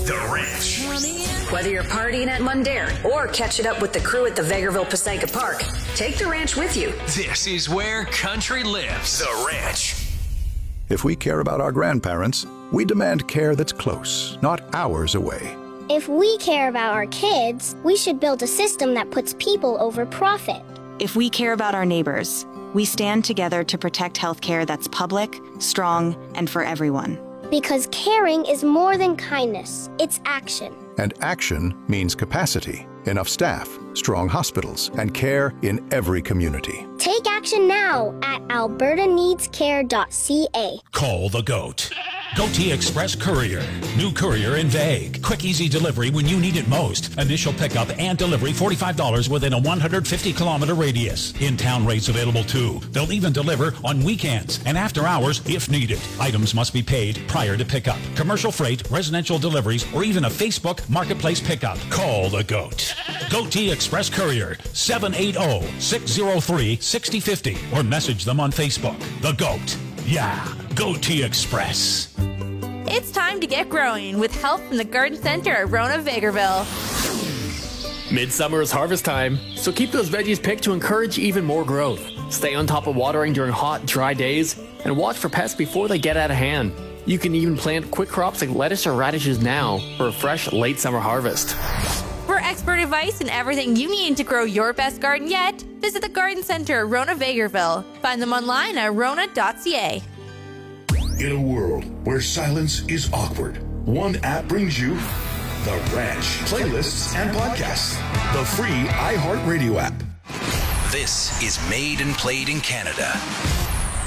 The Ranch. Whether you're partying at Mundair or catching up with the crew at the Vegreville Passaica Park, take the ranch with you. This is where country lives. The Ranch. If we care about our grandparents, we demand care that's close, not hours away. If we care about our kids, we should build a system that puts people over profit. If we care about our neighbors, we stand together to protect healthcare that's public, strong, and for everyone. Because caring is more than kindness, it's action. And action means capacity, enough staff, strong hospitals, and care in every community. Take action now at albertaneedscare.ca. Call the GOAT. GOAT Express Courier. New courier in Vague. Quick, easy delivery when you need it most. Initial pickup and delivery $45 within a 150-kilometer radius. In-town rates available too. They'll even deliver on weekends and after hours if needed. Items must be paid prior to pickup. Commercial freight, residential deliveries, or even a Facebook Marketplace pickup. Call the GOAT. GOAT Express Courier, 780-603-6050, or message them on Facebook. The GOAT. Yeah, GOAT Express. It's time to get growing with help from the Garden Center at Rona Vegreville. Midsummer is harvest time, so keep those veggies picked to encourage even more growth. Stay on top of watering during hot, dry days, and watch for pests before they get out of hand. You can even plant quick crops like lettuce or radishes now for a fresh late summer harvest. For expert advice and everything you need to grow your best garden yet, visit the Garden Center at Rona Vegreville. Find them online at rona.ca. In a world where silence is awkward, one app brings you The Ranch, playlists and podcasts. The free iHeartRadio app. This is Made and Played in Canada.